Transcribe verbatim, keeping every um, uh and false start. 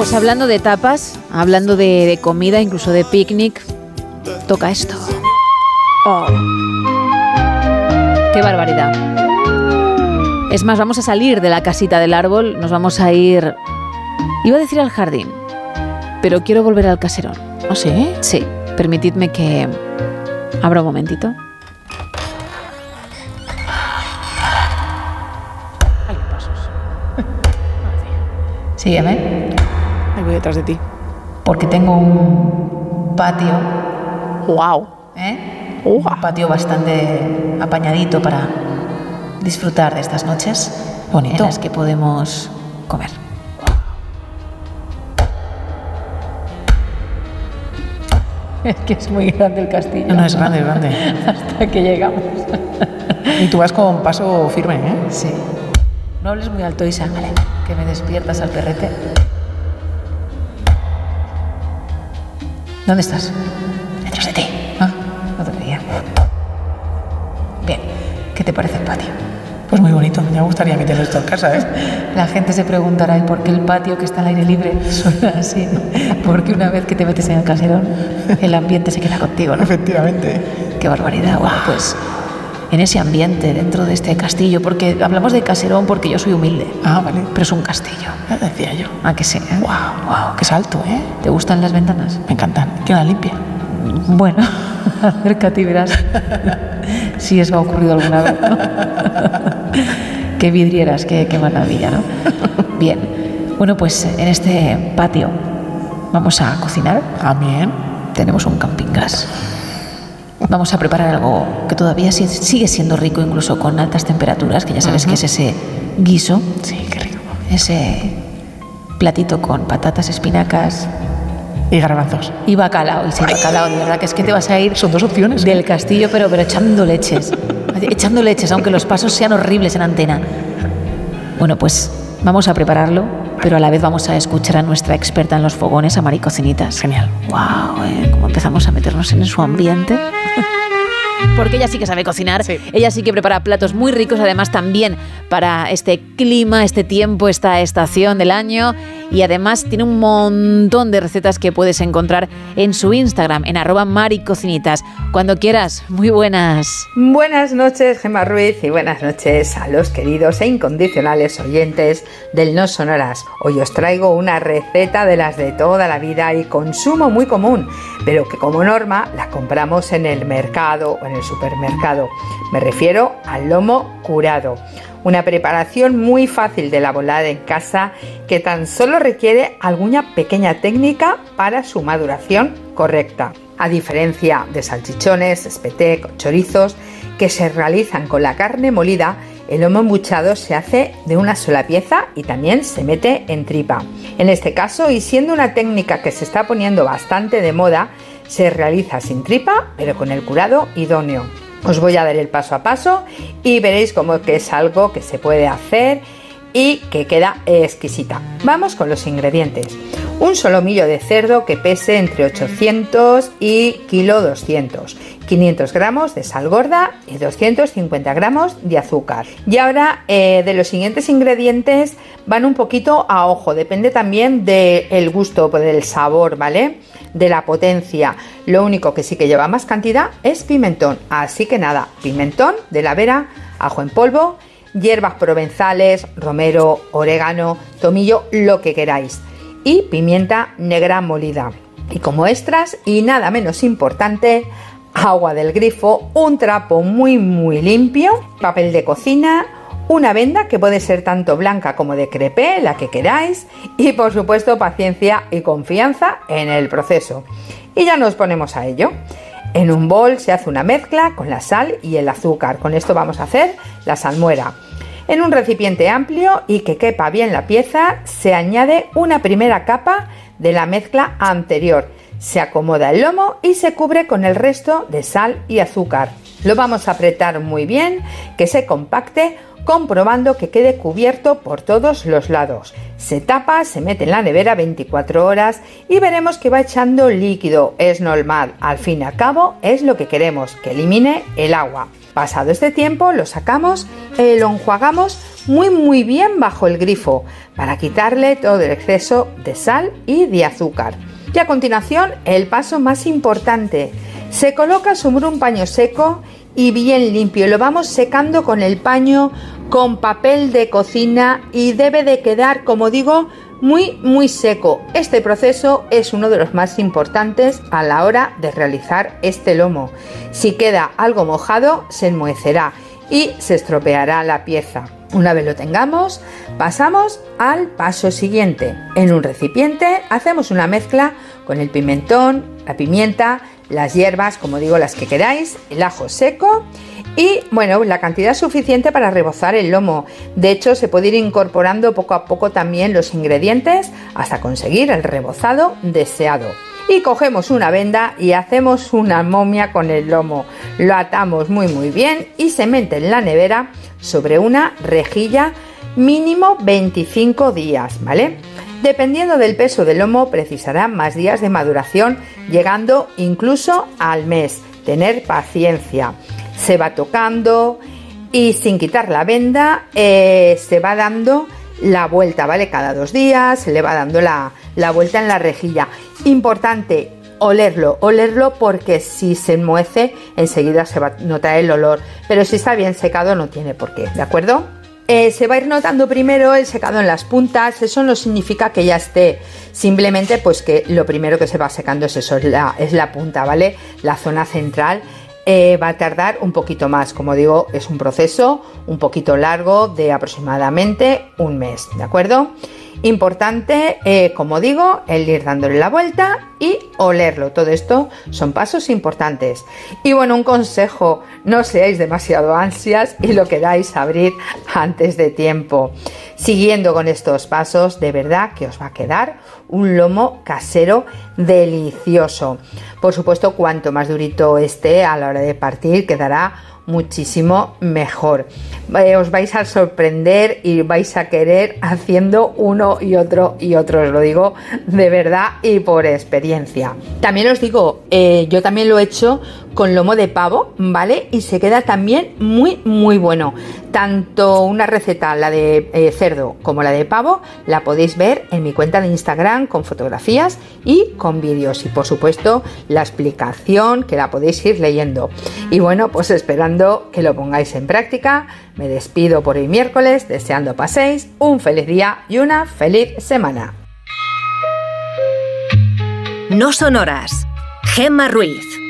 pues hablando de tapas, hablando de, de comida, incluso de picnic, toca esto. Oh. ¡Qué barbaridad! Es más, vamos a salir de la casita del árbol, nos vamos a ir... Iba a decir al jardín, pero quiero volver al caserón. ¿Oh, sí? Sí, permitidme que... Abra un momentito. Hay pasos. Sígueme. Ahí voy detrás de ti. Porque tengo un patio. ¡Wow! ¿Eh? Uh. Un patio bastante apañadito para disfrutar de estas noches. Bonito. En las que podemos comer. Es que es muy grande el castillo. No, no, es grande, es grande. Hasta que llegamos. Y tú vas con paso firme, ¿eh? Sí. No hables muy alto, Isa, vale, que me despiertas al perrete. ¿Dónde estás? Detrás de ti. Ah, no te veía. Bien, ¿qué te parece el patio? Pues muy bonito, me gustaría que tienes esto en casa, ¿eh? La gente se preguntará, ¿y por qué el patio que está al aire libre suena así? Porque una vez que te metes en el caserón, el ambiente se queda contigo, ¿no? Efectivamente. Qué barbaridad. Bueno, pues en ese ambiente, dentro de este castillo, porque hablamos de caserón porque yo soy humilde. Ah, vale. Pero es un castillo. Ya decía yo. ¿A que sí? ¿Eh? Wow, wow, qué salto, ¿eh? ¿Te gustan las ventanas? Me encantan. ¿Quién las limpia? Bueno, acércate y verás si eso ha ocurrido alguna vez, ¿no? Qué vidrieras, qué, qué maravilla, ¿no? Bien, bueno, pues en este patio vamos a cocinar. Ah, bien. Tenemos un camping gas. Vamos a preparar algo que todavía sigue siendo rico, incluso con altas temperaturas, que ya sabes uh-huh. que es ese guiso. Sí, qué rico. Ese platito con patatas, espinacas... Y garbanzos. Y bacalao, y sí, bacalao, de verdad que es que te vas a ir... Son dos opciones. Del castillo, pero, pero echando leches. Echando leches, aunque los pasos sean horribles en antena. Bueno, pues vamos a prepararlo, pero a la vez vamos a escuchar a nuestra experta en los fogones, a Mari Cocinitas. Genial. Wow, ¿eh? Cómo empezamos a meternos en su ambiente. Porque ella sí que sabe cocinar, sí. Ella sí que prepara platos muy ricos, además también para este clima, este tiempo, esta estación del año, y además tiene un montón de recetas que puedes encontrar en su Instagram, en arroba maricocinitas. Cuando quieras, muy buenas. Buenas noches, Gemma Ruiz, y buenas noches a los queridos e incondicionales oyentes del No Sonoras. Hoy os traigo una receta de las de toda la vida y consumo muy común, pero que como norma la compramos en el mercado o en el supermercado. Me refiero al lomo curado, una preparación muy fácil de elaborar en casa que tan solo requiere alguna pequeña técnica para su maduración correcta. A diferencia de salchichones, espetec o chorizos que se realizan con la carne molida, el lomo embuchado se hace de una sola pieza y también se mete en tripa. En este caso, y siendo una técnica que se está poniendo bastante de moda, se realiza sin tripa, pero con el curado idóneo. Os voy a dar el paso a paso y veréis cómo que es algo que se puede hacer y que queda exquisita. Vamos con los ingredientes. Un solomillo de cerdo que pese entre ochocientos y kilo doscientos, quinientos gramos de sal gorda y doscientos cincuenta gramos de azúcar. Y ahora eh, de los siguientes ingredientes van un poquito a ojo, depende también del gusto, del sabor, ¿vale? De la potencia. Lo único que sí que lleva más cantidad es pimentón, así que nada, pimentón de la vera, ajo en polvo, hierbas provenzales, romero, orégano, tomillo, lo que queráis, y pimienta negra molida. Y como extras, y nada menos importante, agua del grifo, un trapo muy muy limpio, papel de cocina, una venda que puede ser tanto blanca como de crepé, la que queráis, y por supuesto paciencia y confianza en el proceso. Y ya nos ponemos a ello. En un bol se hace una mezcla con la sal y el azúcar. Con esto vamos a hacer la salmuera. En un recipiente amplio y que quepa bien la pieza, se añade una primera capa de la mezcla anterior. Se acomoda el lomo y se cubre con el resto de sal y azúcar. Lo vamos a apretar muy bien, que se compacte comprobando que quede cubierto por todos los lados. Se tapa, se mete en la nevera veinticuatro horas y veremos que va echando líquido. Es normal, al fin y al cabo es lo que queremos, que elimine el agua. Pasado este tiempo lo sacamos y lo enjuagamos muy muy bien bajo el grifo para quitarle todo el exceso de sal y de azúcar. Y a continuación el paso más importante, se coloca sobre un paño seco y bien limpio. Lo vamos secando con el paño con papel de cocina y debe de quedar, como digo, muy muy seco. Este proceso es uno de los más importantes a la hora de realizar este lomo. Si queda algo mojado se enmohecerá y se estropeará la pieza. Una vez lo tengamos, pasamos al paso siguiente. En un recipiente hacemos una mezcla con el pimentón, la pimienta, las hierbas, como digo, las que queráis, el ajo seco y, bueno, la cantidad suficiente para rebozar el lomo. De hecho, se puede ir incorporando poco a poco también los ingredientes hasta conseguir el rebozado deseado. Y cogemos una venda y hacemos una momia con el lomo. Lo atamos muy muy bien y se mete en la nevera sobre una rejilla mínimo veinticinco días, ¿vale? Dependiendo del peso del lomo precisará más días de maduración, llegando incluso al mes. Tener paciencia. Se va tocando y sin quitar la venda eh, se va dando la vuelta, ¿vale? Cada dos días se le va dando la, la vuelta en la rejilla. Importante, olerlo, olerlo porque si se enmohece enseguida se va a notar el olor, pero si está bien secado no tiene por qué, ¿de acuerdo? Eh, se va a ir notando primero el secado en las puntas, eso no significa que ya esté, simplemente pues que lo primero que se va secando es eso, es la, es la punta, ¿vale? La zona central. Eh, va a tardar un poquito más, como digo, es un proceso un poquito largo de aproximadamente un mes, ¿de acuerdo? Importante, eh, como digo, el ir dándole la vuelta y olerlo. Todo esto son pasos importantes. Y bueno, un consejo, no seáis demasiado ansias y lo queráis abrir antes de tiempo. Siguiendo con estos pasos, de verdad que os va a quedar un lomo casero delicioso. Por supuesto, cuanto más durito esté a la hora de partir, quedará muchísimo mejor. Eh, os vais a sorprender y vais a querer haciendo uno y otro y otro, os lo digo de verdad y por experiencia. También os digo, eh, yo también lo he hecho con lomo de pavo, ¿vale? Y se queda también muy muy bueno. Tanto una receta, la de eh, cerdo como la de pavo, la podéis ver en mi cuenta de Instagram con fotografías y con vídeos y por supuesto la explicación que la podéis ir leyendo. Y bueno, pues esperando que lo pongáis en práctica, me despido por hoy miércoles, deseando paséis un feliz día y una feliz semana. No son horas. Gemma Ruiz.